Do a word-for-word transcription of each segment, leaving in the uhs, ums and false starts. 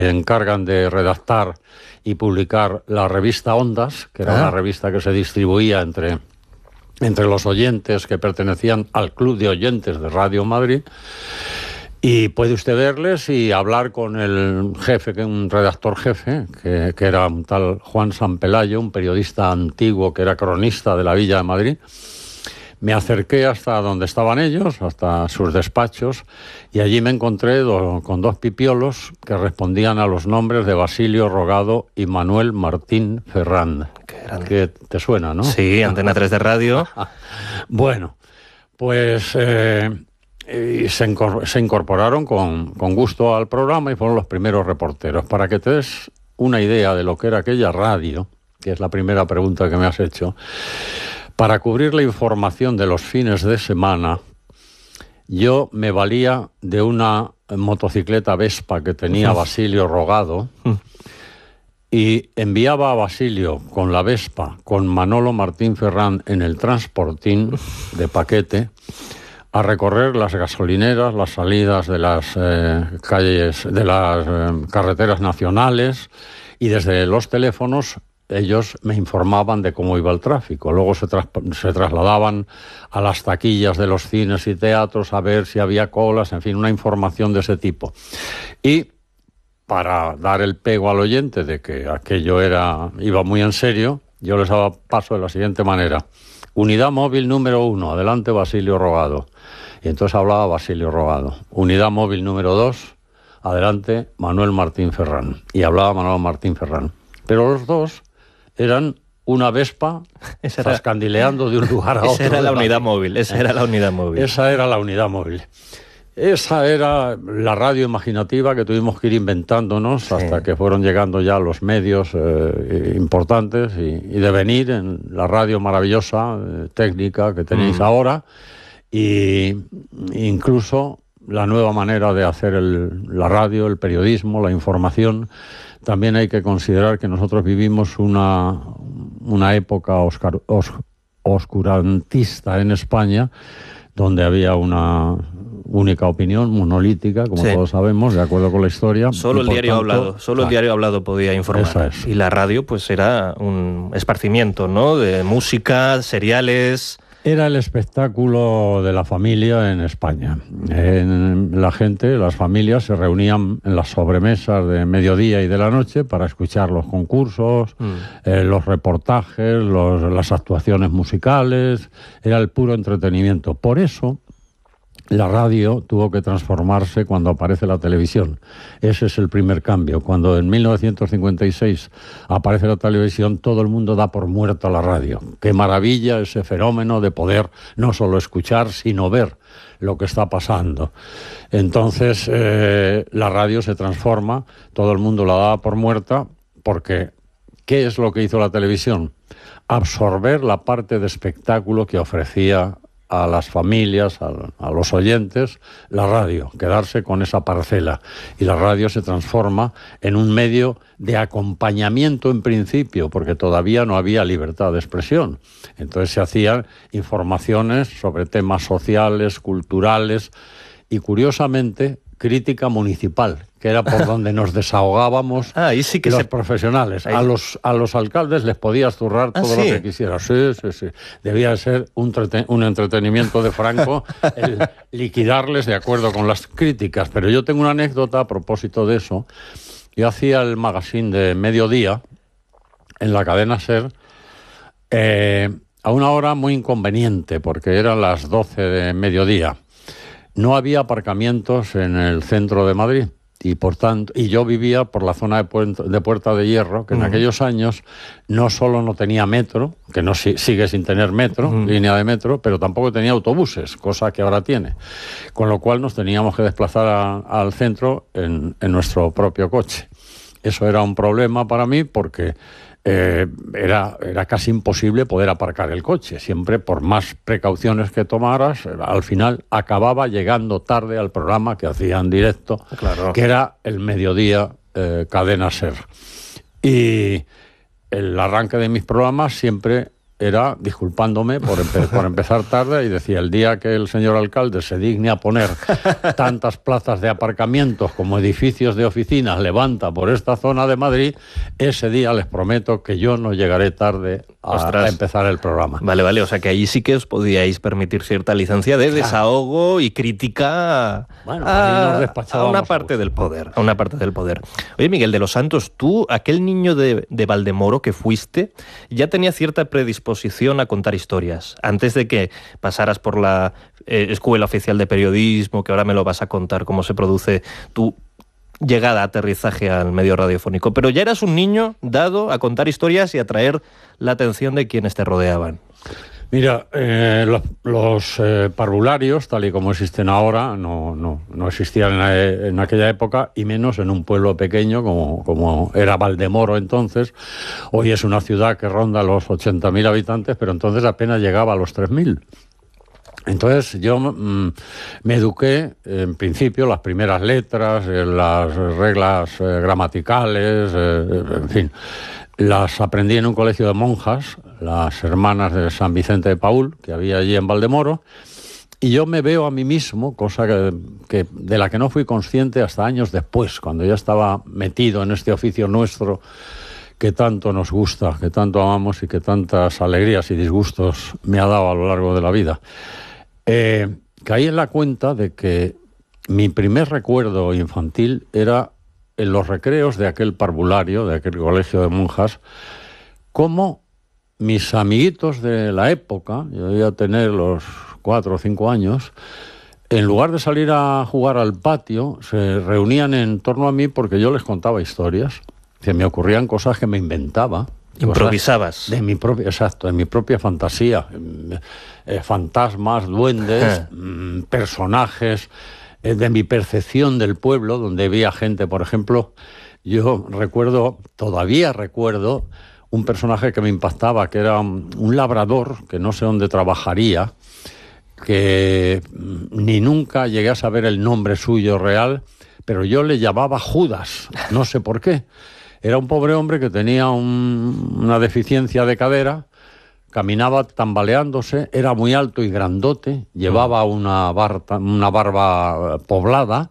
encargan de redactar y publicar la revista Ondas, que era ah. una revista que se distribuía entre, entre los oyentes que pertenecían al Club de Oyentes de Radio Madrid. Y puede usted verles y hablar con el jefe, que un redactor jefe, que, que era un tal Juan Sanpelayo, un periodista antiguo que era cronista de la Villa de Madrid. Me acerqué hasta donde estaban ellos, hasta sus despachos, y allí me encontré do, con dos pipiolos que respondían a los nombres de Basilio Rogado y Manuel Martín Ferrán. Que te suena, ¿no? Sí, Antena tres de Radio. Bueno, pues eh, y se, incor- se incorporaron con, con gusto al programa y fueron los primeros reporteros. Para que te des una idea de lo que era aquella radio, que es la primera pregunta que me has hecho, para cubrir la información de los fines de semana, yo me valía de una motocicleta Vespa que tenía Basilio Rogado y enviaba a Basilio con la Vespa, con Manolo Martín Ferrán en el transportín de paquete, a recorrer las gasolineras, las salidas de las eh, calles, de las eh, carreteras nacionales, y desde los teléfonos ellos me informaban de cómo iba el tráfico. Luego se, tras, se trasladaban a las taquillas de los cines y teatros a ver si había colas, en fin, una información de ese tipo. Y para dar el pego al oyente de que aquello era iba muy en serio, yo les daba paso de la siguiente manera. Unidad móvil número uno, adelante Basilio Rogado. Y entonces hablaba Basilio Rogado. Unidad móvil número dos, adelante Manuel Martín Ferrán. Y hablaba Manuel Martín Ferrán. Pero los dos eran una Vespa zascandileando de un lugar a otro. Esa era la unidad móvil, esa era la unidad móvil. Esa era la unidad móvil. Esa era la radio imaginativa que tuvimos que ir inventándonos sí. hasta que fueron llegando ya los medios eh, importantes y, y de venir en la radio maravillosa, eh, técnica que tenéis mm. ahora, y incluso la nueva manera de hacer el, la radio, el periodismo, la información. También hay que considerar que nosotros vivimos una, una época oscar, os, oscurantista en España, donde había una única opinión monolítica, como sí. todos sabemos, de acuerdo con la historia. Solo el diario tanto, hablado, solo ah, el diario hablado podía informar. Es. Y la radio, pues era un esparcimiento, ¿no? De música, seriales. Era el espectáculo de la familia en España. En la gente, las familias se reunían en las sobremesas de mediodía y de la noche para escuchar los concursos, mm. eh, los reportajes, los, las actuaciones musicales. Era el puro entretenimiento. Por eso la radio tuvo que transformarse cuando aparece la televisión. Ese es el primer cambio. Cuando en mil novecientos cincuenta y seis aparece la televisión, todo el mundo da por muerta la radio. Qué maravilla ese fenómeno de poder no solo escuchar, sino ver lo que está pasando. Entonces, eh, la radio se transforma, todo el mundo la da por muerta, porque ¿qué es lo que hizo la televisión? Absorber la parte de espectáculo que ofrecía a las familias, a, a los oyentes, la radio, quedarse con esa parcela. Y la radio se transforma en un medio de acompañamiento en principio, porque todavía no había libertad de expresión. Entonces se hacían informaciones sobre temas sociales, culturales y, curiosamente, crítica municipal, que era por donde nos desahogábamos ah, ahí sí que los se... profesionales. Ahí... A los a los alcaldes les podías zurrar todo ah, ¿sí? lo que quisieras. Sí, sí, sí. Debía ser un, trete... un entretenimiento de Franco el liquidarles de acuerdo con las críticas. Pero yo tengo una anécdota a propósito de eso. Yo hacía el magazine de mediodía en la cadena SER eh, a una hora muy inconveniente, porque eran las doce de mediodía. No había aparcamientos en el centro de Madrid y por tanto y yo vivía por la zona de, Puerta de, Puerta de Hierro, que uh-huh. en aquellos años no solo no tenía metro, que no si, sigue sin tener metro, uh-huh. línea de metro, pero tampoco tenía autobuses, cosa que ahora tiene. Con lo cual nos teníamos que desplazar a, al centro en, en nuestro propio coche. Eso era un problema para mí porque Eh, era, era casi imposible poder aparcar el coche. Siempre, por más precauciones que tomaras, al final acababa llegando tarde al programa que hacía en directo, claro. que era el mediodía eh, Cadena SER. Y el arranque de mis programas siempre era disculpándome por, empe por empezar tarde, y decía, el día que el señor alcalde se digne a poner tantas plazas de aparcamientos como edificios de oficinas levanta por esta zona de Madrid, ese día les prometo que yo no llegaré tarde a, a empezar el programa. Vale, vale, o sea que ahí sí que os podíais permitir cierta licencia de desahogo y crítica bueno, a, ahí nos a una parte del poder, a una parte del poder. Oye, Miguel de los Santos, tú, aquel niño de, de Valdemoro que fuiste, ya tenía cierta predisposición a contar historias. Antes de que pasaras por la eh, Escuela Oficial de Periodismo, que ahora me lo vas a contar cómo se produce tu llegada, aterrizaje al medio radiofónico. Pero ya eras un niño dado a contar historias y a atraer la atención de quienes te rodeaban. Mira, eh, los, los eh, parvularios, tal y como existen ahora, no, no, no existían en, en aquella época, y menos en un pueblo pequeño como, como era Valdemoro entonces. Hoy es una ciudad que ronda los ochenta mil habitantes, pero entonces apenas llegaba a los tres mil. Entonces yo mmm, me eduqué, en principio, las primeras letras, eh, las reglas eh, gramaticales, eh, en fin, las aprendí en un colegio de monjas, las hermanas de San Vicente de Paúl, que había allí en Valdemoro, y yo me veo a mí mismo, cosa que, que de la que no fui consciente hasta años después, cuando ya estaba metido en este oficio nuestro que tanto nos gusta, que tanto amamos y que tantas alegrías y disgustos me ha dado a lo largo de la vida. Eh, caí en la cuenta de que mi primer recuerdo infantil era en los recreos de aquel parvulario, de aquel colegio de monjas, cómo mis amiguitos de la época, yo debía tener los cuatro o cinco años, en lugar de salir a jugar al patio, se reunían en torno a mí porque yo les contaba historias, que me ocurrían cosas que me inventaba. Improvisabas. De mi propia, exacto, de mi propia fantasía. Eh, fantasmas, duendes, eh. personajes, eh, de mi percepción del pueblo, donde había gente, por ejemplo, yo recuerdo, todavía recuerdo, un personaje que me impactaba, que era un, un labrador, que no sé dónde trabajaría, que ni nunca llegué a saber el nombre suyo real, pero yo le llamaba Judas, no sé por qué. Era un pobre hombre que tenía un, una deficiencia de cadera, caminaba tambaleándose, era muy alto y grandote, llevaba una, barba, una barba poblada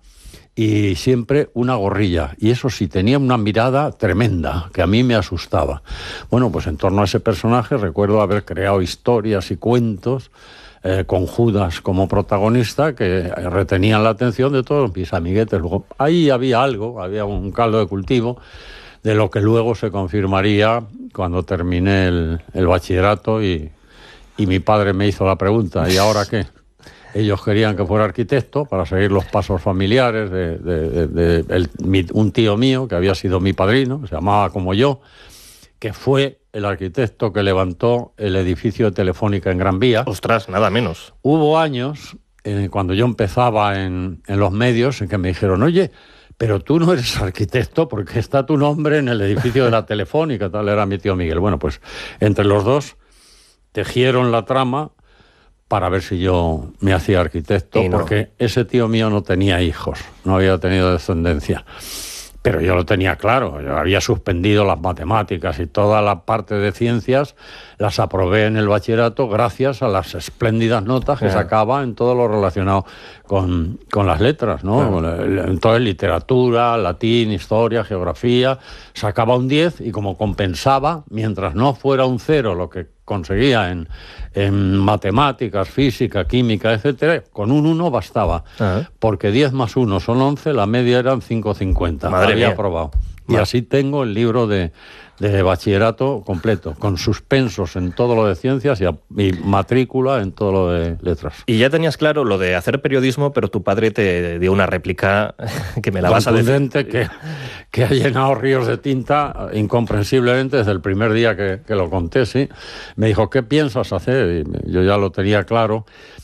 y siempre una gorrilla. Y eso sí, tenía una mirada tremenda, que a mí me asustaba. Bueno, pues en torno a ese personaje recuerdo haber creado historias y cuentos eh, con Judas como protagonista que retenían la atención de todos mis amiguetes. Luego, ahí había algo, había un caldo de cultivo, de lo que luego se confirmaría cuando terminé el, el bachillerato y, y mi padre me hizo la pregunta, ¿y ahora qué? Ellos querían que fuera arquitecto para seguir los pasos familiares de, de, de, de el, mi, un tío mío que había sido mi padrino, se llamaba como yo, que fue el arquitecto que levantó el edificio de Telefónica en Gran Vía. Ostras, nada menos. Hubo años, eh, cuando yo empezaba en, en los medios, en que me dijeron, oye, pero tú no eres arquitecto porque está tu nombre en el edificio de la Telefónica, tal, era mi tío Miguel. Bueno, pues entre los dos tejieron la trama para ver si yo me hacía arquitecto, no. Porque ese tío mío no tenía hijos, no había tenido descendencia. Pero yo lo tenía claro, yo había suspendido las matemáticas y toda la parte de ciencias las aprobé en el bachillerato gracias a las espléndidas notas que yeah. sacaba en todo lo relacionado con, con las letras, ¿no? Yeah. Entonces literatura, latín, historia, geografía, sacaba un diez y como compensaba, mientras no fuera un cero lo que conseguía en, en matemáticas, física, química, etcétera, con un uno bastaba, uh-huh. porque diez más uno son once, la media eran cinco coma cincuenta. Madre había mía. aprobado. Y Madre. Así tengo el libro de, de bachillerato completo, con suspensos en todo lo de ciencias y, a, y matrícula en todo lo de letras. Y ya tenías claro lo de hacer periodismo, pero tu padre te dio una réplica que me la vas a decir. Que, que ha llenado ríos de tinta incomprensiblemente desde el primer día que, que lo conté, sí. Me dijo, ¿qué piensas hacer? Y yo ya lo tenía claro.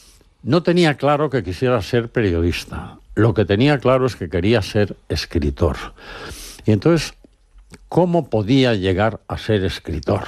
No tenía claro que quisiera ser periodista. Lo que tenía claro es que quería ser escritor. Y entonces, ¿cómo podía llegar a ser escritor?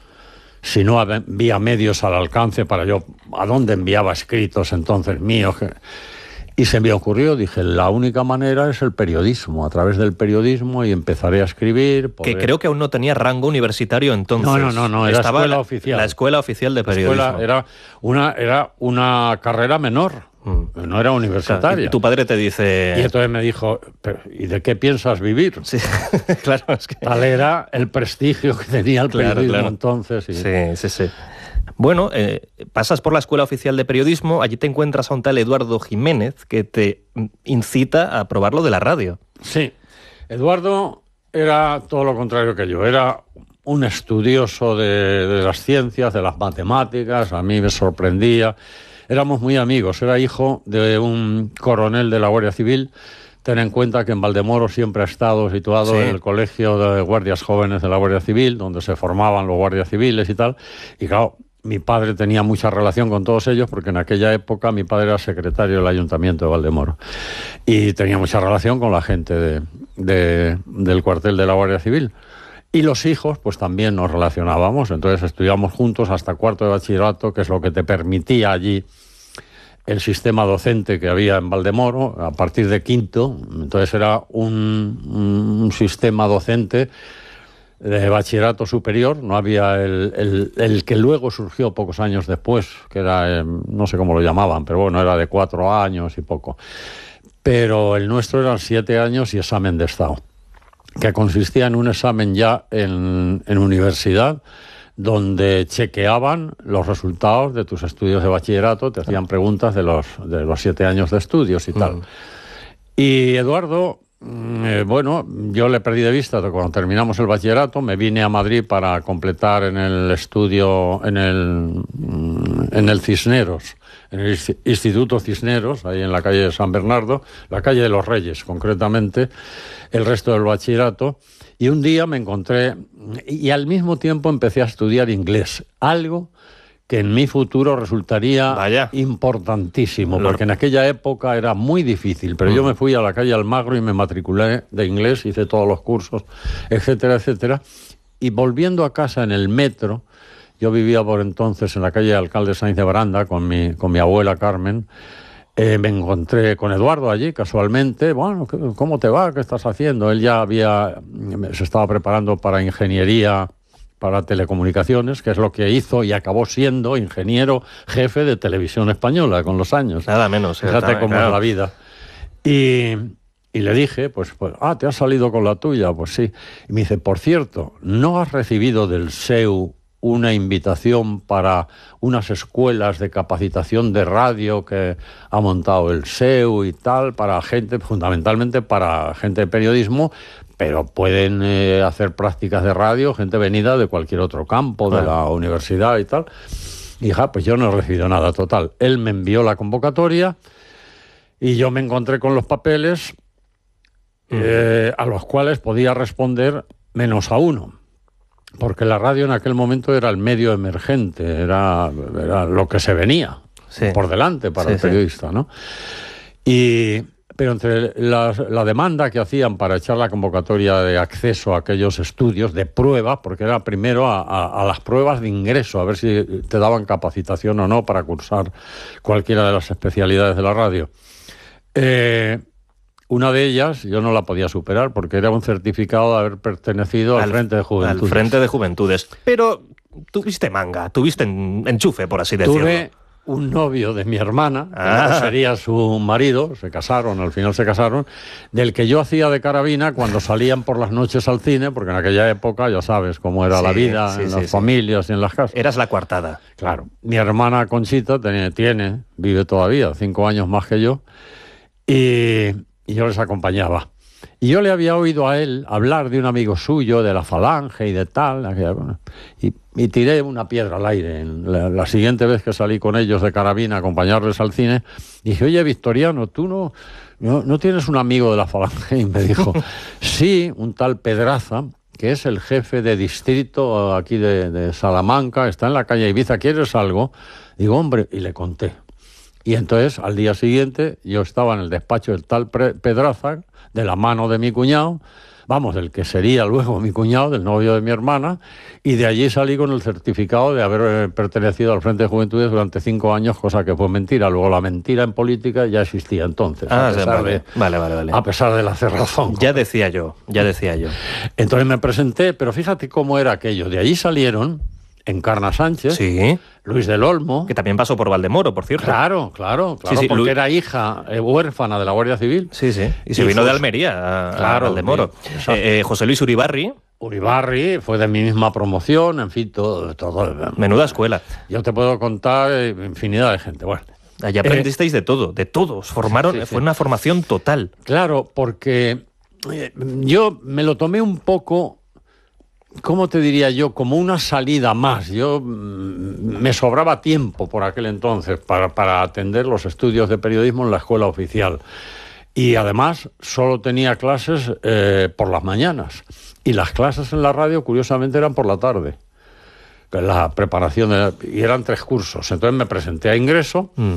Si no había medios al alcance para yo... ¿A dónde enviaba escritos entonces míos? Y se me ocurrió, dije, la única manera es el periodismo, a través del periodismo, y empezaré a escribir. Podré... Que creo que aún no tenía rango universitario entonces. No, no, no, no era Estaba escuela la, oficial. La escuela oficial de periodismo. La escuela era una, era una carrera menor, mm. no era universitaria. Claro, y tu padre te dice... Y entonces me dijo, ¿y de qué piensas vivir? Sí, claro, es que... Tal era el prestigio que tenía el periodismo claro, claro. entonces. Y... Sí, sí, sí. Bueno, eh, pasas por la Escuela Oficial de Periodismo, allí te encuentras a un tal Eduardo Jiménez que te incita a probar lo de la radio. Sí, Eduardo era todo lo contrario que yo, era un estudioso de, de las ciencias, de las matemáticas, a mí me sorprendía, éramos muy amigos, era hijo de un coronel de la Guardia Civil. Ten en cuenta que en Valdemoro siempre ha estado situado sí. en el colegio de guardias jóvenes de la Guardia Civil, donde se formaban los guardias civiles y tal, y claro, mi padre tenía mucha relación con todos ellos porque en aquella época mi padre era secretario del Ayuntamiento de Valdemoro y tenía mucha relación con la gente de, de, del cuartel de la Guardia Civil. Y los hijos, pues también nos relacionábamos, entonces estudiamos juntos hasta cuarto de bachillerato, que es lo que te permitía allí el sistema docente que había en Valdemoro, a partir de quinto, entonces era un, un sistema docente de bachillerato superior, no había el, el, el que luego surgió pocos años después, que era, eh, no sé cómo lo llamaban, pero bueno, era de cuatro años y poco. Pero el nuestro eran siete años y examen de estado, que consistía en un examen ya en, en universidad, donde chequeaban los resultados de tus estudios de bachillerato, te hacían preguntas de los, de los siete años de estudios y tal. Mm. Y Eduardo... Eh, bueno, yo le perdí de vista cuando terminamos el bachillerato, me vine a Madrid para completar en el estudio, en el, en el Cisneros, en el Instituto Cisneros, ahí en la calle de San Bernardo, la calle de los Reyes concretamente, el resto del bachillerato, y un día me encontré, y al mismo tiempo empecé a estudiar inglés, algo que en mi futuro resultaría Vaya. importantísimo, Lord. porque en aquella época era muy difícil, pero mm. yo me fui a la calle Almagro y me matriculé de inglés, hice todos los cursos, etcétera, etcétera, y volviendo a casa en el metro, yo vivía por entonces en la calle Alcalde Sáenz de Baranda con mi, con mi abuela Carmen, eh, me encontré con Eduardo allí casualmente, bueno, ¿cómo te va? ¿Qué estás haciendo? Él ya había, se estaba preparando para ingeniería, para telecomunicaciones, que es lo que hizo y acabó siendo ingeniero jefe de Televisión Española con los años. Nada menos. Fíjate cómo claro. es la vida. Y, y le dije, pues, pues, ah, ¿te has salido con la tuya? Pues sí. Y me dice, por cierto, ¿no has recibido del S E U una invitación para unas escuelas de capacitación de radio que ha montado el S E U y tal, para gente, fundamentalmente para gente de periodismo, pero pueden eh, hacer prácticas de radio gente venida de cualquier otro campo, de la universidad y tal? Y ja, pues yo no he recibido nada, total. Él me envió la convocatoria y yo me encontré con los papeles eh, a los cuales podía responder menos a uno, porque la radio en aquel momento era el medio emergente, era, era lo que se venía sí. por delante para sí, el periodista, sí. ¿no? Y... Pero entre la, la demanda que hacían para echar la convocatoria de acceso a aquellos estudios de prueba, porque era primero a, a, a las pruebas de ingreso, a ver si te daban capacitación o no para cursar cualquiera de las especialidades de la radio. Eh, una de ellas yo no la podía superar porque era un certificado de haber pertenecido al, al Frente de Juventudes. Al Frente de Juventudes. Pero tuviste manga, tuviste enchufe, por así decirlo. Tuve un novio de mi hermana, ah. que sería su marido, se casaron, al final se casaron, del que yo hacía de carabina cuando salían por las noches al cine, porque en aquella época ya sabes cómo era sí, la vida sí, en sí, las sí. familias y en las casas. Eras la coartada. Claro. Mi hermana Conchita tiene, tiene vive todavía, cinco años más que yo, y, y yo les acompañaba. Y yo le había oído a él hablar de un amigo suyo, de la Falange y de tal, y, y tiré una piedra al aire. La, la siguiente vez que salí con ellos de carabina a acompañarles al cine, dije, oye, Victoriano, ¿tú no, no, no tienes un amigo de la Falange? Y me dijo, sí, un tal Pedraza, que es el jefe de distrito aquí de, de Salamanca, está en la calle Ibiza, ¿quieres algo? Digo, hombre, y le conté. Y entonces, al día siguiente, yo estaba en el despacho del tal Pedraza, de la mano de mi cuñado, vamos, del que sería luego mi cuñado, del novio de mi hermana, y de allí salí con el certificado de haber pertenecido al Frente de Juventudes durante cinco años, cosa que fue mentira. Luego la mentira en política ya existía entonces, ah, a, pesar vale. De, Vale, vale, vale. a pesar de la cerrazón. Ya decía yo, ya decía yo. Entonces me presenté, pero fíjate cómo era aquello. De allí salieron Encarna Sánchez, sí. Luis del Olmo... Que también pasó por Valdemoro, por cierto. Claro, claro, claro, sí, sí, porque Lu... era hija eh, huérfana de la Guardia Civil. Sí, sí, y se y vino fue... de Almería a, claro, a Valdemoro. Sí, eh, eh, José Luis Uribarri... Uribarri fue de mi misma promoción, en fin, todo... todo Menuda escuela. Yo te puedo contar infinidad de gente, bueno... Allí aprendisteis eh, de todo, de todos, formaron, sí, sí, fue sí. una formación total. Claro, porque eh, yo me lo tomé un poco... ¿Cómo te diría yo? Como una salida más. Yo mmm, me sobraba tiempo por aquel entonces para, para atender los estudios de periodismo en la escuela oficial. Y además solo tenía clases eh, por las mañanas. Y las clases en la radio, curiosamente, eran por la tarde. La preparación, de, y eran tres cursos. Entonces me presenté a ingreso. Mm.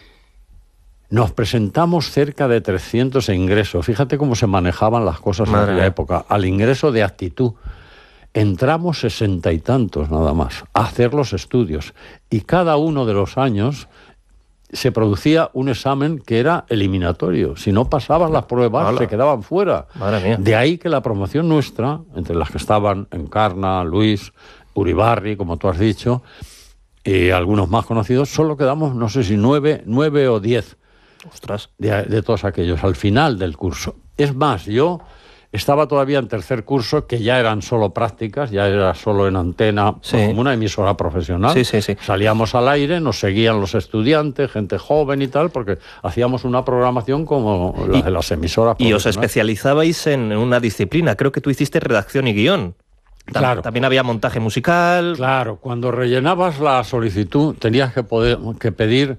Nos presentamos cerca de trescientos a ingreso. Fíjate cómo se manejaban las cosas en aquella época. Al ingreso de actitud. Entramos sesenta y tantos nada más a hacer los estudios y cada uno de los años se producía un examen que era eliminatorio. Si no pasabas las pruebas, ¡hala!, se quedaban fuera. Madre mía. De ahí que la promoción nuestra, entre las que estaban Encarna, Luis, Uribarri, como tú has dicho, y algunos más conocidos, solo quedamos, no sé si nueve, nueve o diez. Ostras. De, de todos aquellos, al final del curso. Es más, yo... Estaba todavía en tercer curso, que ya eran solo prácticas, ya era solo en antena, sí. Como una emisora profesional. Sí, sí, sí. Salíamos al aire, nos seguían los estudiantes, gente joven y tal, porque hacíamos una programación como la de las emisoras profesionales. Y os especializabais en una disciplina, creo que tú hiciste redacción y guión. Claro. También había montaje musical. Claro, cuando rellenabas la solicitud tenías que, poder, que pedir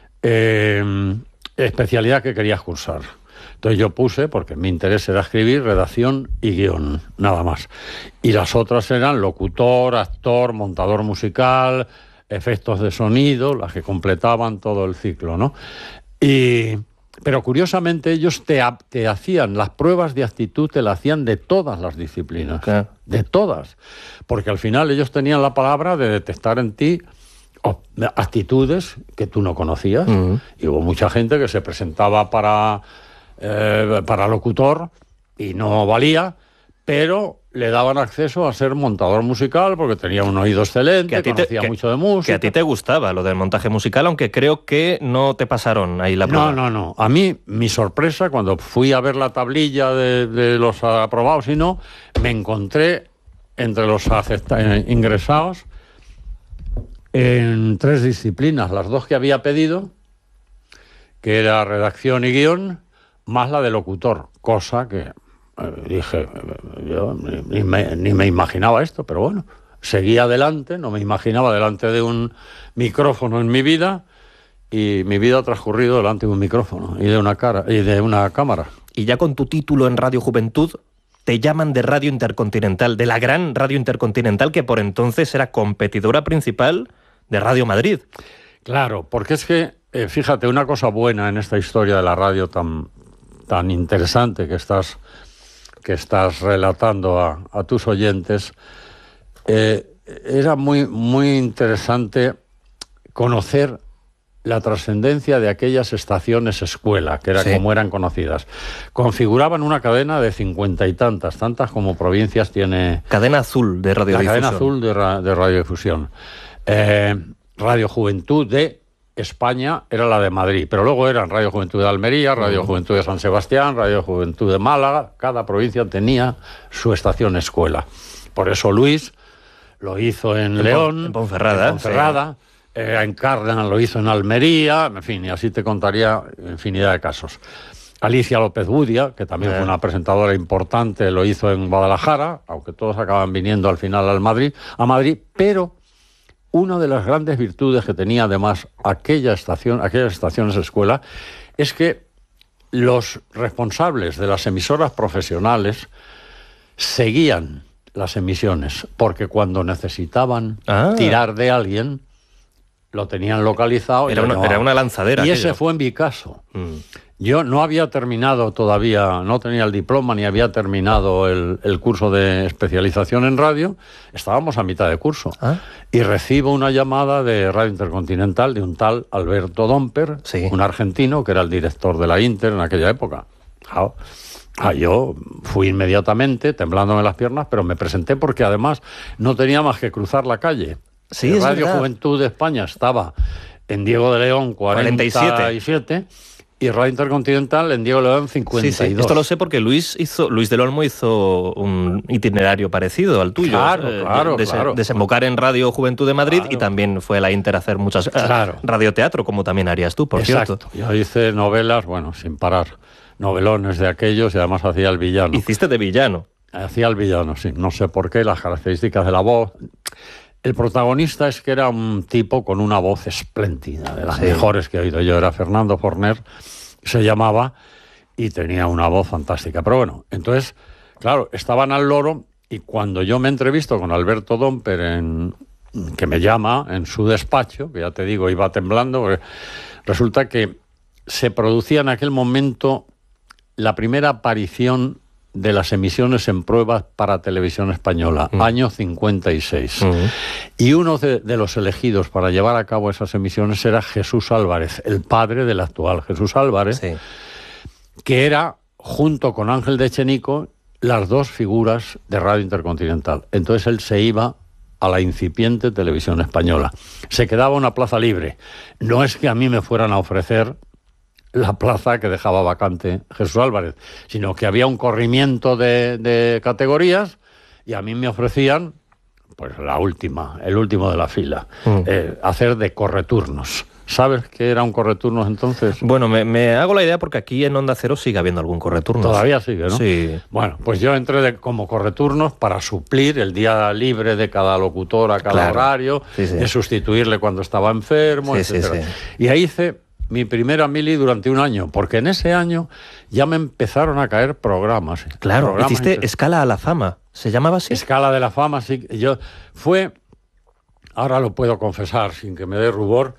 eh, especialidad que querías cursar. Entonces yo puse, porque mi interés era escribir, redacción y guión, nada más. Y las otras eran locutor, actor, montador musical, efectos de sonido, las que completaban todo el ciclo, ¿no? Y, pero curiosamente ellos te, te hacían, las pruebas de actitud te las hacían de todas las disciplinas, claro. De todas. Porque al final ellos tenían la palabra de detectar en ti actitudes que tú no conocías. Uh-huh. Y hubo mucha gente que se presentaba para... Eh, para locutor y no valía, pero le daban acceso a ser montador musical porque tenía un oído excelente, que conocía te, que, mucho de música. Que a ti te gustaba lo del montaje musical, aunque creo que no te pasaron ahí la prueba. No, no, no. A mí, mi sorpresa, cuando fui a ver la tablilla de, de los aprobados y no, me encontré entre los acepta- ingresados en tres disciplinas, las dos que había pedido, que era redacción y guión, más la de locutor, cosa que eh, dije, yo ni me, ni me imaginaba esto, pero bueno, seguí adelante, no me imaginaba delante de un micrófono en mi vida, y mi vida ha transcurrido delante de un micrófono y de una cara y de una cámara. Y ya con tu título en Radio Juventud, te llaman de Radio Intercontinental, de la gran Radio Intercontinental, que por entonces era competidora principal de Radio Madrid. Claro, porque es que, eh, fíjate, una cosa buena en esta historia de la radio tan... tan interesante que estás, que estás relatando a, a tus oyentes, eh, era muy, muy interesante conocer la trascendencia de aquellas estaciones escuela, que era sí. como eran conocidas. Configuraban una cadena de cincuenta y tantas, tantas como provincias tiene... Cadena azul de radiodifusión. La cadena azul de, ra, de radiodifusión. Eh, Radio Juventud de... España era la de Madrid, pero luego eran Radio Juventud de Almería, Radio uh-huh. Juventud de San Sebastián, Radio Juventud de Málaga. Cada provincia tenía su estación escuela. Por eso Luis lo hizo en, en León, en Ponferrada, en Ponferrada sí. eh, Encarna lo hizo en Almería, en fin, y así te contaría infinidad de casos. Alicia López Budia, que también yeah. fue una presentadora importante, lo hizo en Guadalajara, aunque todos acaban viniendo al final al Madrid, a Madrid, pero... Una de las grandes virtudes que tenía además aquella estación, aquellas estaciones de escuela, es que los responsables de las emisoras profesionales seguían las emisiones, porque cuando necesitaban ah. tirar de alguien, lo tenían localizado. Era, y una, era una lanzadera. Y aquello. Ese fue en mi caso. Mm. Yo no había terminado todavía, no tenía el diploma ni había terminado el, el curso de especialización en radio. Estábamos a mitad de curso. ¿Ah? Y recibo una llamada de Radio Intercontinental de un tal Alberto Domper, sí. un argentino que era el director de la Inter en aquella época. Ah, ah, yo fui inmediatamente, temblándome las piernas, pero me presenté porque además no tenía más que cruzar la calle. Sí, es Radio verdad. Juventud de España estaba en Diego de León cuarenta y siete y Radio Intercontinental en Diego de León cincuenta y dos. Sí, sí. Esto lo sé porque Luis hizo, Luis del Olmo hizo un itinerario parecido al tuyo. Claro, eh, claro, des, claro. Desembocar en Radio Juventud de Madrid claro. y también fue a la Inter a hacer muchas claro. eh, radioteatro, como también harías tú, por Exacto. cierto. Yo hice novelas, bueno, sin parar, novelones de aquellos y además hacía el villano. Hiciste de villano. Hacía el villano, sí. No sé por qué, las características de la voz. El protagonista es que era un tipo con una voz espléndida, de las sí. mejores que he oído yo. Era Fernando Forner, se llamaba, y tenía una voz fantástica. Pero bueno, entonces, claro, estaban al loro, y cuando yo me entrevisto con Alberto Domper, en, que me llama en su despacho, que ya te digo, iba temblando, porque resulta que se producía en aquel momento la primera aparición de las emisiones en pruebas para Televisión Española, mm. año cincuenta y seis. Mm. Y uno de, de los elegidos para llevar a cabo esas emisiones era Jesús Álvarez, el padre del actual Jesús Álvarez, sí. que era, junto con Ángel de Echenico, las dos figuras de Radio Intercontinental. Entonces él se iba a la incipiente Televisión Española. Se quedaba una plaza libre. No es que a mí me fueran a ofrecer la plaza que dejaba vacante Jesús Álvarez, sino que había un corrimiento de, de categorías y a mí me ofrecían pues la última, el último de la fila, mm. eh, hacer de correturnos. ¿Sabes qué era un correturnos entonces? Bueno, me, me hago la idea porque aquí en Onda Cero sigue habiendo algún correturnos. Todavía sigue, ¿no? Sí. Bueno, pues yo entré de, como correturnos para suplir el día libre de cada locutor a cada claro. horario, sí, sí. de sustituirle cuando estaba enfermo, sí, etcétera. Sí, sí. Y ahí hice mi primera mili durante un año, porque en ese año ya me empezaron a caer programas. Claro, programas hiciste inter... Escala a la Fama, ¿se llamaba así? Escala de la Fama, sí. Yo, fue, ahora lo puedo confesar sin que me dé rubor,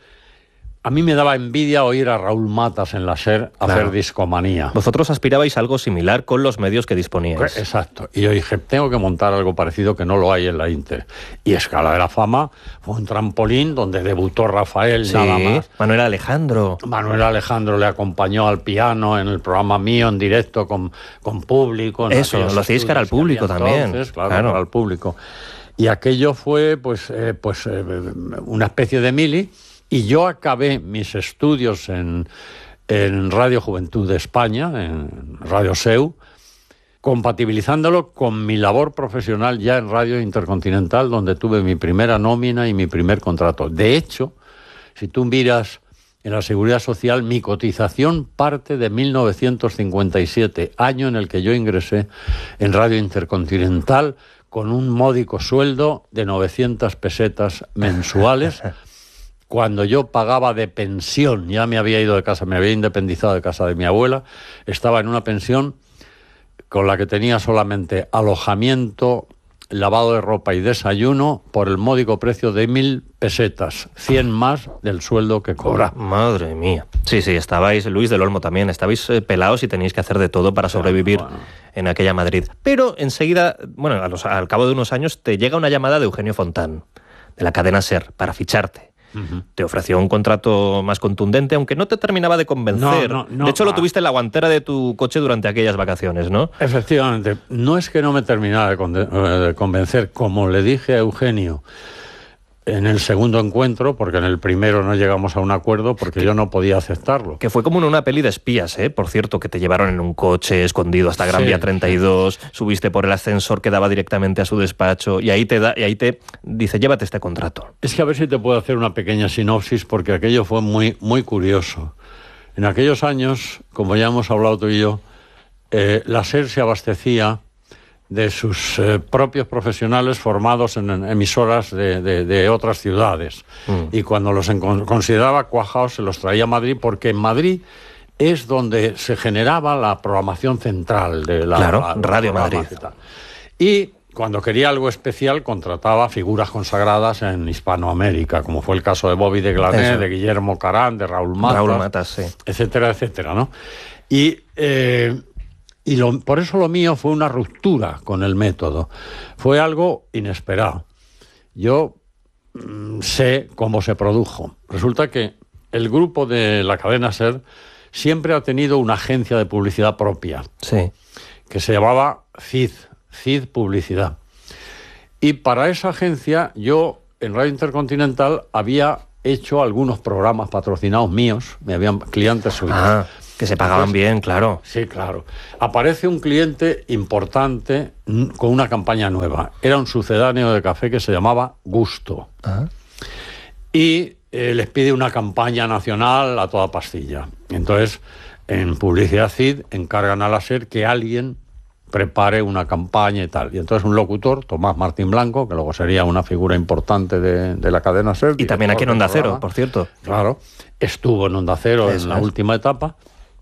a mí me daba envidia oír a Raúl Matas en la SER claro. hacer Discomanía. Vosotros aspirabais a algo similar con los medios que disponíais. Exacto. Y yo dije, tengo que montar algo parecido que no lo hay en la Inter. Y Escala de la Fama fue un trampolín donde debutó Rafael, sí, nada más. Manuel Alejandro. Manuel Alejandro le acompañó al piano en el programa mío en directo con, con público. Eso, lo hacéis cara al público también. Entonces, claro, claro, cara al público. Y aquello fue pues, eh, pues eh, una especie de mili. Y yo acabé mis estudios en, en Radio Juventud de España, en Radio S E U, compatibilizándolo con mi labor profesional ya en Radio Intercontinental, donde tuve mi primera nómina y mi primer contrato. De hecho, si tú miras en la Seguridad Social, mi cotización parte de mil novecientos cincuenta y siete, año en el que yo ingresé en Radio Intercontinental con un módico sueldo de novecientas pesetas mensuales, cuando yo pagaba de pensión, ya me había ido de casa, me había independizado de casa de mi abuela, estaba en una pensión con la que tenía solamente alojamiento, lavado de ropa y desayuno por el módico precio de mil pesetas, cien más del sueldo que cobra. Madre mía. Sí, sí, estabais, Luis del Olmo también, estabais eh, pelados y teníais que hacer de todo para sobrevivir bueno, bueno. en aquella Madrid. Pero enseguida, bueno, a los, al cabo de unos años, te llega una llamada de Eugenio Fontán, de la cadena SER, para ficharte. Uh-huh. Te ofreció un contrato más contundente, aunque no te terminaba de convencer. No, no, no, de hecho, lo tuviste en la guantera de tu coche durante aquellas vacaciones, ¿no? Efectivamente. No es que no me terminara de, con- de convencer, como le dije a Eugenio en el segundo encuentro, porque en el primero no llegamos a un acuerdo, porque yo no podía aceptarlo. Que fue como en una peli de espías, ¿eh? Por cierto, que te llevaron en un coche escondido hasta Gran sí, Vía treinta y dos, sí. subiste por el ascensor que daba directamente a su despacho, y ahí te da, y ahí te dice, llévate este contrato. Es que a ver si te puedo hacer una pequeña sinopsis, porque aquello fue muy, muy curioso. En aquellos años, como ya hemos hablado tú y yo, eh, la SER se abastecía de sus eh, propios profesionales formados en, en emisoras de, de, de otras ciudades. Mm. Y cuando los en, consideraba cuajados, se los traía a Madrid, porque en Madrid es donde se generaba la programación central de la, claro, la, Radio Madrid. Y, y cuando quería algo especial, contrataba figuras consagradas en Hispanoamérica, como fue el caso de Bobby de Glané, de Guillermo Carán, de Raúl Matas, Raúl Matas, sí. etcétera, etcétera, ¿no? Y, eh, y lo, por eso lo mío fue una ruptura con el método. Fue algo inesperado. Yo mmm, sé cómo se produjo. Resulta que el grupo de la cadena SER siempre ha tenido una agencia de publicidad propia, sí, que se llamaba C I D, C I D Publicidad. Y para esa agencia yo en Radio Intercontinental había hecho algunos programas patrocinados míos, me habían clientes suyos. Ah, que se pagaban Entonces, bien, claro. Sí, claro. Aparece un cliente importante con una campaña nueva. Era un sucedáneo de café que se llamaba Gusto. Ah. Y eh, les pide una campaña nacional a toda pastilla. Entonces, en Publicidad C I D encargan a la SER que alguien prepare una campaña y tal. Y entonces un locutor, Tomás Martín Blanco, que luego sería una figura importante de, de la cadena SER. Y también aquí en Onda Cero, por cierto. Claro, estuvo en Onda Cero Eso en la es. última etapa.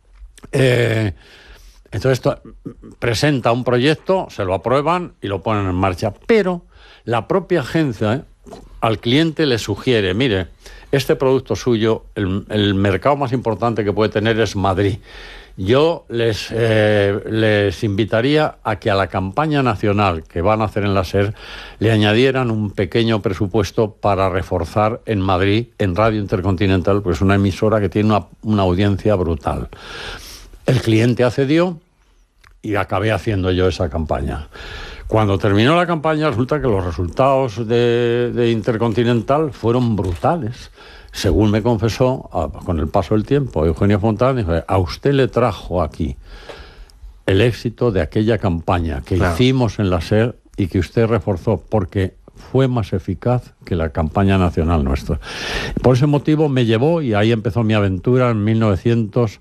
Eh, entonces to- presenta un proyecto, se lo aprueban y lo ponen en marcha. Pero la propia agencia eh, al cliente le sugiere, mire, este producto suyo, el, el mercado más importante que puede tener es Madrid. Yo les, eh, les invitaría a que a la campaña nacional que van a hacer en la SER le añadieran un pequeño presupuesto para reforzar en Madrid, en Radio Intercontinental, pues una emisora que tiene una, una audiencia brutal. El cliente accedió y acabé haciendo yo esa campaña. Cuando terminó la campaña resulta que los resultados de, de Intercontinental fueron brutales. Según me confesó, a, con el paso del tiempo, Eugenio Fontana dijo, a usted le trajo aquí el éxito de aquella campaña que claro. hicimos en la SER y que usted reforzó, porque fue más eficaz que la campaña nacional nuestra. Por ese motivo me llevó, y ahí empezó mi aventura en mil novecientos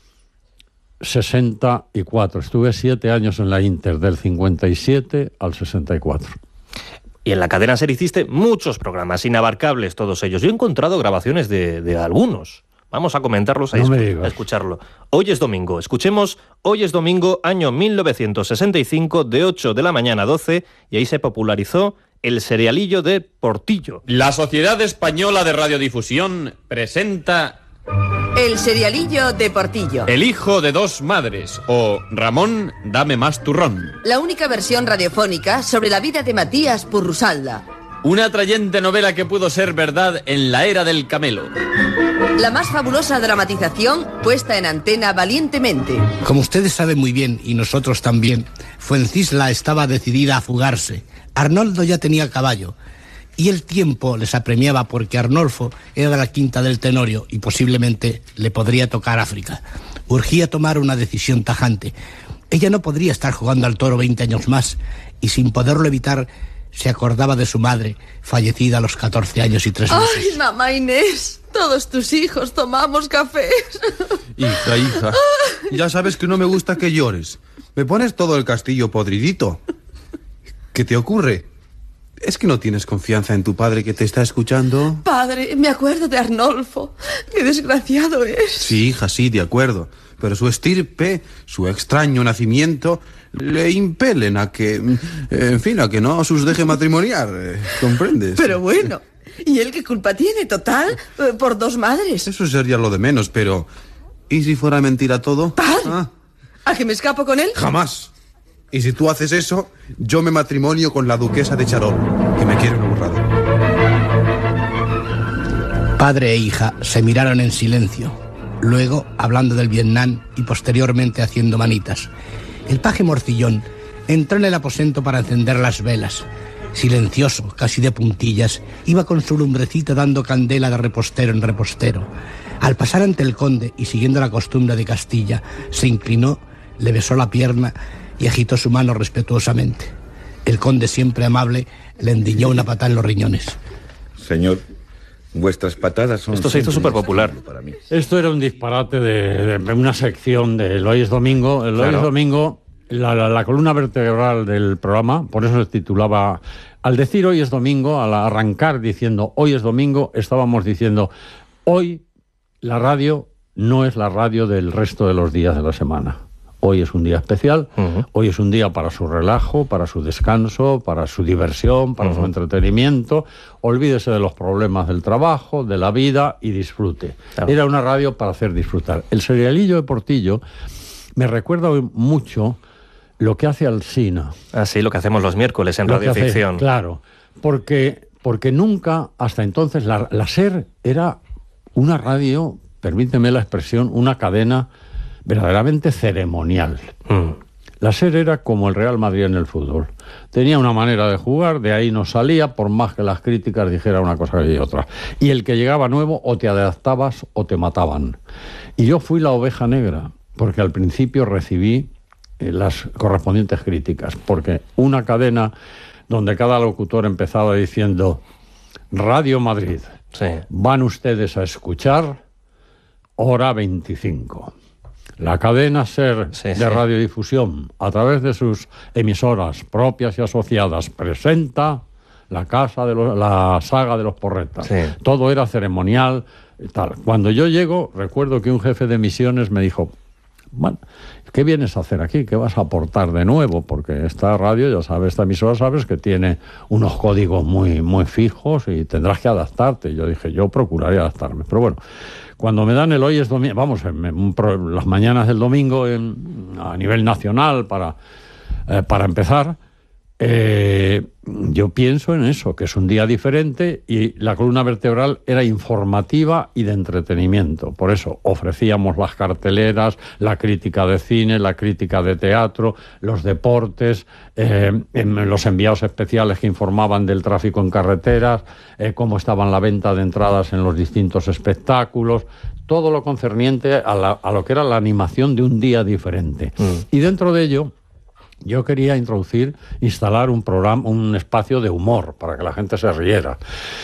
sesenta y cuatro. Estuve siete años en la Inter, del cincuenta y siete al sesenta y cuatro. Y en la cadena SER hiciste muchos programas, inabarcables todos ellos. Yo he encontrado grabaciones de, de algunos. Vamos a comentarlos, a, no escu- a escucharlo. Hoy es domingo. Escuchemos Hoy es domingo, año mil novecientos sesenta y cinco, de ocho de la mañana a doce, y ahí se popularizó el serialillo de Portillo. La Sociedad Española de Radiodifusión presenta... El serialillo de Portillo. El hijo de dos madres, o Ramón, dame más turrón. La única versión radiofónica sobre la vida de Matías Purrusalda. Una atrayente novela que pudo ser verdad en la era del camelo. La más fabulosa dramatización puesta en antena valientemente. Como ustedes saben muy bien, y nosotros también, Fuencisla estaba decidida a fugarse. Arnoldo ya tenía caballo. Y el tiempo les apremiaba porque Arnolfo era de la quinta del Tenorio y posiblemente le podría tocar África. Urgía tomar una decisión tajante. Ella no podría estar jugando al toro veinte años más, y sin poderlo evitar se acordaba de su madre, fallecida a los catorce años y tres meses. ¡Ay, mamá Inés! Todos tus hijos tomamos cafés. Hija, hija, ya sabes que no me gusta que llores. Me pones todo el castillo podridito. ¿Qué te ocurre? ¿Es que no tienes confianza en tu padre que te está escuchando? Padre, me acuerdo de Arnolfo. ¡Qué desgraciado es! Sí, hija, sí, de acuerdo. Pero su estirpe, su extraño nacimiento, le impelen a que... En fin, a que no os deje matrimoniar. ¿Comprendes? Pero bueno, ¿y él qué culpa tiene, total? Por dos madres. Eso sería lo de menos, pero... ¿Y si fuera mentira todo? ¡Padre! ¿Ah? ¿A que me escapo con él? ¡Jamás! Y si tú haces eso, yo me matrimonio con la duquesa de Charol, que me quiere una burrada. Padre e hija se miraron en silencio, luego hablando del Vietnam y posteriormente haciendo manitas. El paje Morcillón entró en el aposento para encender las velas. Silencioso, casi de puntillas, iba con su lumbrecita dando candela de repostero en repostero. Al pasar ante el conde y siguiendo la costumbre de Castilla, se inclinó, le besó la pierna y agitó su mano respetuosamente. El conde, siempre amable, le endiñó una patada en los riñones. Señor, vuestras patadas son... Esto se hizo súper popular. Para mí. Esto era un disparate de, de una sección del Hoy es Domingo. El Hoy Claro. es Domingo, la, la, la columna vertebral del programa, por eso se titulaba... Al decir Hoy es Domingo, al arrancar diciendo Hoy es Domingo, estábamos diciendo hoy la radio no es la radio del resto de los días de la semana. Hoy es un día especial, Uh-huh. hoy es un día para su relajo, para su descanso, para su diversión, para Uh-huh. su entretenimiento. Olvídese de los problemas del trabajo, de la vida y disfrute. Claro. Era una radio para hacer disfrutar. El Serialillo de Portillo me recuerda hoy mucho lo que hace Alsina. Así lo que hacemos los miércoles en Lo que Radio hace- Ficción. Claro, porque, porque nunca, hasta entonces, la, la SER era una radio, permíteme la expresión, una cadena verdaderamente ceremonial. Mm. La SER era como el Real Madrid en el fútbol. Tenía una manera de jugar, de ahí no salía, por más que las críticas dijeran una cosa y otra. Y el que llegaba nuevo, o te adaptabas o te mataban. Y yo fui la oveja negra, porque al principio recibí eh, las correspondientes críticas, porque una cadena donde cada locutor empezaba diciendo: Radio Madrid, Sí. van ustedes a escuchar Hora veinticinco. La cadena SER Sí, de sí. radiodifusión, a través de sus emisoras propias y asociadas, presenta la casa de los- la saga de los Porretas. Sí. Todo era ceremonial y tal. Cuando yo llego, recuerdo que un jefe de emisiones me dijo: bueno, ¿qué vienes a hacer aquí? ¿Qué vas a aportar de nuevo? Porque esta radio, ya sabes, esta emisora, sabes que tiene unos códigos muy, muy fijos y tendrás que adaptarte. Y yo dije, yo procuraré adaptarme. Pero bueno, cuando me dan el hoy es domingo, vamos, en, en un pro- las mañanas del domingo en- a nivel nacional para, eh, para empezar, eh, yo pienso en eso, que es un día diferente y la columna vertebral era informativa y de entretenimiento. Por eso ofrecíamos las carteleras, la crítica de cine, la crítica de teatro, los deportes, eh, en los enviados especiales que informaban del tráfico en carreteras, eh, cómo estaban la venta de entradas en los distintos espectáculos, todo lo concerniente a, la- a lo que era la animación de un día diferente. Mm. Y dentro de ello, yo quería introducir, instalar un programa, un espacio de humor para que la gente se riera.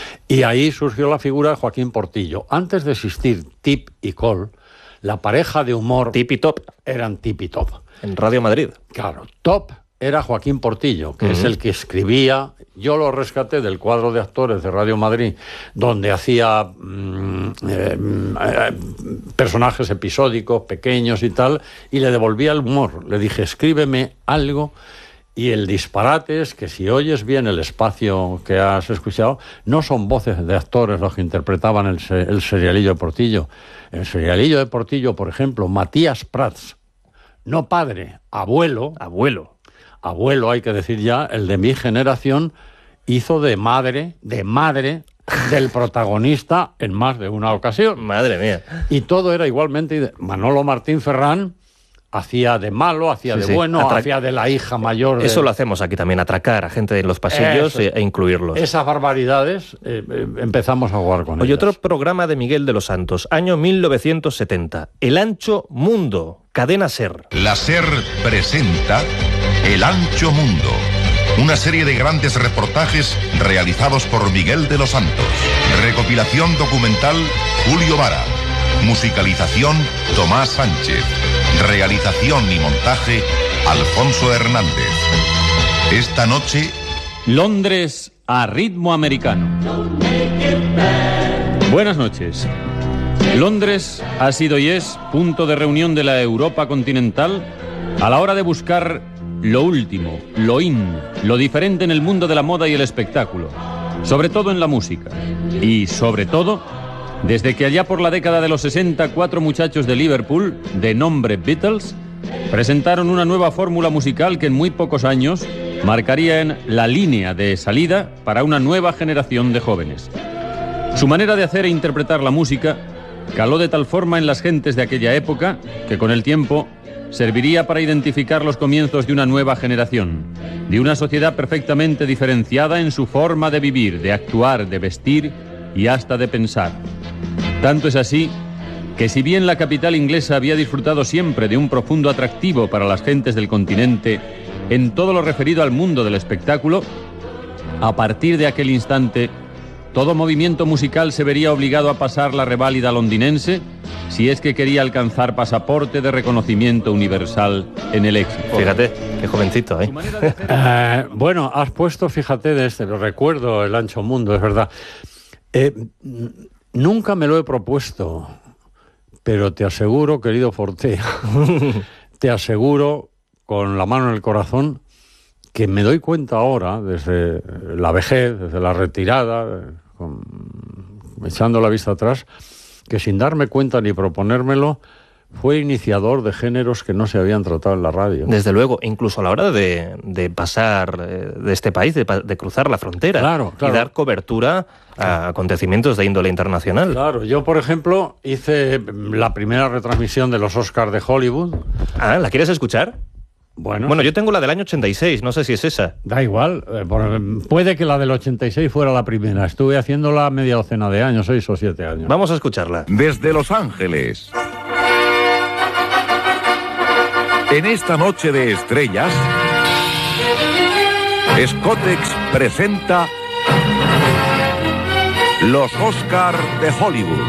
Y ahí surgió la figura de Joaquín Portillo. Antes de existir Tip y Col, la pareja de humor Tip y Top eran Tip y Top. en Radio Madrid. Claro, Top era Joaquín Portillo, que Uh-huh. es el que escribía. Yo lo rescaté del cuadro de actores de Radio Madrid, donde hacía mm, eh, eh, personajes episódicos, pequeños y tal, y le devolvía el humor. Le dije, escríbeme algo. Y el disparate es que si oyes bien el espacio que has escuchado, no son voces de actores los que interpretaban el, se- el serialillo de Portillo. El serialillo de Portillo, por ejemplo, Matías Prats, no padre, abuelo, Abuelo. abuelo hay que decir ya, el de mi generación, hizo de madre, de madre del protagonista en más de una ocasión. Madre mía. Y todo era igualmente ide- Manolo Martín Ferrán hacía de malo, hacía Sí, de sí. bueno, Atra- hacía de la hija mayor. de- Eso lo hacemos aquí también, atracar a gente en los pasillos Eso. e, e incluirlos. Esas barbaridades eh, eh, empezamos a jugar con Oye, ellas. otro programa de Miguel de los Santos, año mil novecientos setenta. El Ancho Mundo, Cadena SER. La SER presenta El Ancho Mundo, una serie de grandes reportajes realizados por Miguel de los Santos. Recopilación documental Julio Vara. Musicalización Tomás Sánchez. Realización y montaje Alfonso Hernández. Esta noche, Londres a ritmo americano. Buenas noches. Londres ha sido y es punto de reunión de la Europa continental a la hora de buscar lo último, lo in, lo diferente en el mundo de la moda y el espectáculo, sobre todo en la música. Y sobre todo, desde que allá por la década de los sesenta, cuatro muchachos de Liverpool, de nombre Beatles, presentaron una nueva fórmula musical que en muy pocos años marcaría en la línea de salida para una nueva generación de jóvenes. Su manera de hacer e interpretar la música caló de tal forma en las gentes de aquella época que con el tiempo serviría para identificar los comienzos de una nueva generación, de una sociedad perfectamente diferenciada en su forma de vivir, de actuar, de vestir y hasta de pensar. Tanto es así que si bien la capital inglesa había disfrutado siempre de un profundo atractivo para las gentes del continente en todo lo referido al mundo del espectáculo, a partir de aquel instante todo movimiento musical se vería obligado a pasar la reválida londinense si es que quería alcanzar pasaporte de reconocimiento universal en el éxito. Fíjate, qué jovencito, ¿eh? Su manera de hacer- Eh, bueno, has puesto, fíjate, de este, lo recuerdo, El Ancho Mundo, es verdad. Eh, n- nunca me lo he propuesto, pero te aseguro, querido Fortea, te aseguro, con la mano en el corazón, que me doy cuenta ahora, desde la vejez, desde la retirada, con, echando la vista atrás, que sin darme cuenta ni proponérmelo, fue iniciador de géneros que no se habían tratado en la radio. Desde luego, incluso a la hora de, de pasar de este país, de, de cruzar la frontera, claro, claro. y dar cobertura a acontecimientos de índole internacional. Claro, yo por ejemplo hice la primera retransmisión de los Oscars de Hollywood. Ah, ¿la quieres escuchar? Bueno, bueno, yo tengo la del año ochenta y seis, no sé si es esa. Da igual, eh, por, puede que la del ochenta y seis fuera la primera. Estuve haciéndola media docena de años, seis o siete años. Vamos a escucharla. Desde Los Ángeles. En esta noche de estrellas, Scotex presenta los Oscar de Hollywood.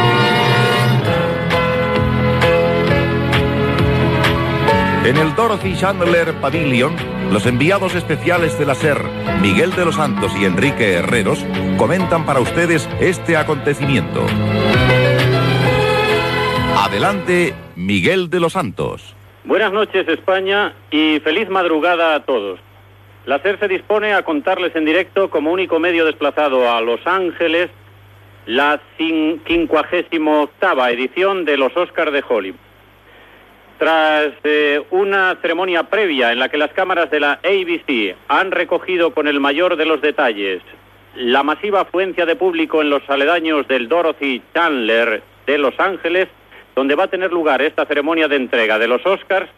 En el Dorothy Chandler Pavilion, los enviados especiales de la SER, Miguel de los Santos y Enrique Herreros, comentan para ustedes este acontecimiento. Adelante, Miguel de los Santos. Buenas noches, España, y feliz madrugada a todos. La SER se dispone a contarles en directo, como único medio desplazado a Los Ángeles, la quincuagésima octava edición de los Oscars de Hollywood. Tras eh, una ceremonia previa en la que las cámaras de la A B C han recogido con el mayor de los detalles la masiva afluencia de público en los aledaños del Dorothy Chandler de Los Ángeles, donde va a tener lugar esta ceremonia de entrega de los Oscars,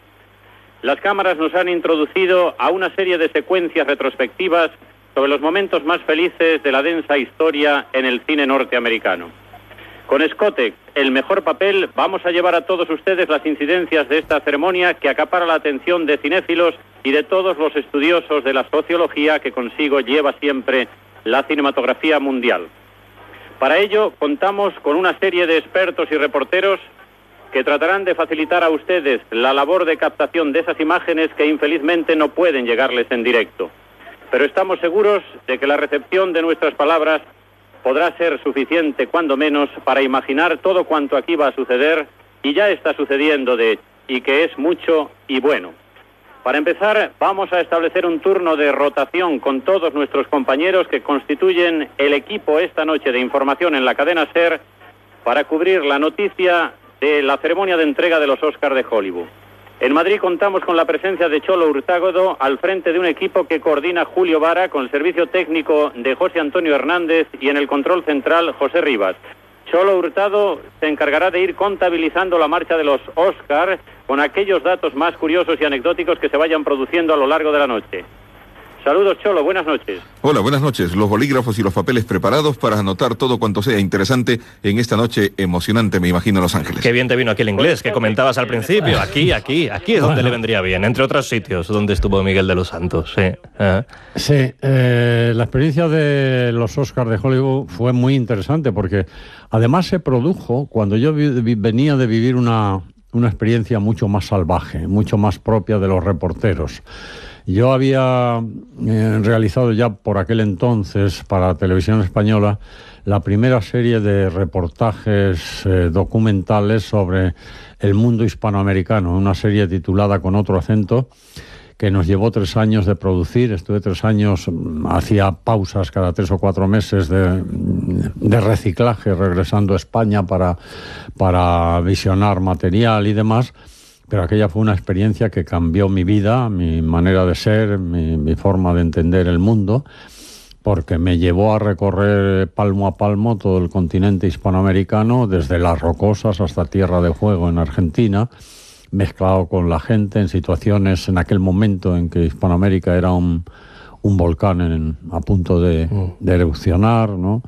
las cámaras nos han introducido a una serie de secuencias retrospectivas sobre los momentos más felices de la densa historia en el cine norteamericano. Con Scotex, el mejor papel, vamos a llevar a todos ustedes las incidencias de esta ceremonia que acapara la atención de cinéfilos y de todos los estudiosos de la sociología que consigo lleva siempre la cinematografía mundial. Para ello, contamos con una serie de expertos y reporteros que tratarán de facilitar a ustedes la labor de captación de esas imágenes que infelizmente no pueden llegarles en directo. Pero estamos seguros de que la recepción de nuestras palabras podrá ser suficiente, cuando menos, para imaginar todo cuanto aquí va a suceder, y ya está sucediendo de hecho, y que es mucho y bueno. Para empezar, vamos a establecer un turno de rotación con todos nuestros compañeros que constituyen el equipo esta noche de información en la cadena SER para cubrir la noticia de la ceremonia de entrega de los Oscars de Hollywood. En Madrid contamos con la presencia de Cholo Hurtado al frente de un equipo que coordina Julio Vara, con el servicio técnico de José Antonio Hernández y en el control central José Rivas. Cholo Hurtado se encargará de ir contabilizando la marcha de los Oscars con aquellos datos más curiosos y anecdóticos que se vayan produciendo a lo largo de la noche. Saludos, Cholo, buenas noches. Hola, buenas noches. Los bolígrafos y los papeles preparados para anotar todo cuanto sea interesante en esta noche emocionante, me imagino, en Los Ángeles. Qué bien te vino aquí el inglés que comentabas al principio. Aquí, aquí, aquí es donde bueno. le vendría bien, entre otros sitios donde estuvo Miguel de los Santos. Sí, ¿eh? sí eh, la experiencia de los Oscars de Hollywood fue muy interesante porque además se produjo cuando yo vi, vi, venía de vivir una, una experiencia mucho más salvaje, mucho más propia de los reporteros. Yo había eh, realizado ya por aquel entonces para la televisión española la primera serie de reportajes eh, documentales sobre el mundo hispanoamericano, una serie titulada Con otro acento, que nos llevó tres años de producir. Estuve tres años, hacía pausas cada tres o cuatro meses de, de reciclaje, regresando a España para, para visionar material y demás. Pero aquella fue una experiencia que cambió mi vida, mi manera de ser, mi, mi forma de entender el mundo, porque me llevó a recorrer palmo a palmo todo el continente hispanoamericano, desde Las Rocosas hasta Tierra de Fuego en Argentina, mezclado con la gente en situaciones en aquel momento en que Hispanoamérica era un, un volcán en, a punto de, de erupcionar, ¿no?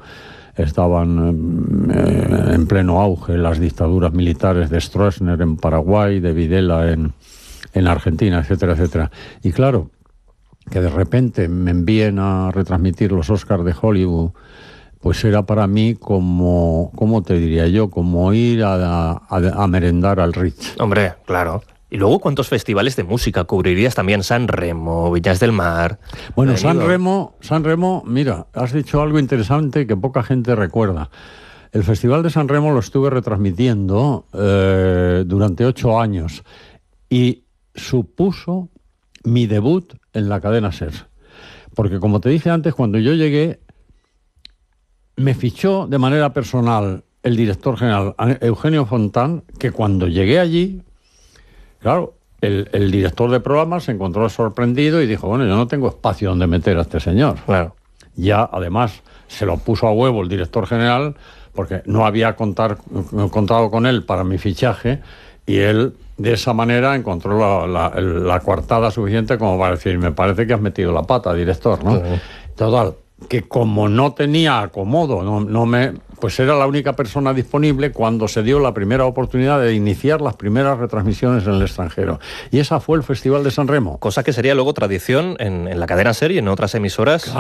Estaban eh, en pleno auge las dictaduras militares de Stroessner en Paraguay, de Videla en, en Argentina, etcétera, etcétera. Y claro, que de repente me envíen a retransmitir los Oscars de Hollywood, pues era para mí como, ¿cómo te diría yo? Como ir a, a, a merendar al Ritz. Hombre, claro. Y luego, ¿cuántos festivales de música cubrirías también? San Remo, Viñas del Mar. Bueno, San Remo, San Remo, mira, has dicho algo interesante que poca gente recuerda. El Festival de San Remo lo estuve retransmitiendo eh, durante ocho años. y supuso mi debut en la cadena SER. Porque como te dije antes, cuando yo llegué, me fichó de manera personal el director general Eugenio Fontán, que cuando llegué allí, claro, el, el director de programas se encontró sorprendido y dijo, bueno, yo no tengo espacio donde meter a este señor. Claro. Ya, además, se lo puso a huevo el director general, porque no había contar, contado con él para mi fichaje, y él, de esa manera, encontró la, la, la coartada suficiente como para decir, me parece que has metido la pata, director, ¿no? Uh-huh. Total, que como no tenía acomodo, no, no me, pues era la única persona disponible cuando se dio la primera oportunidad de iniciar las primeras retransmisiones en el extranjero. Y esa fue el Festival de San Remo. Cosa que sería luego tradición en, en la cadena SER y en otras emisoras.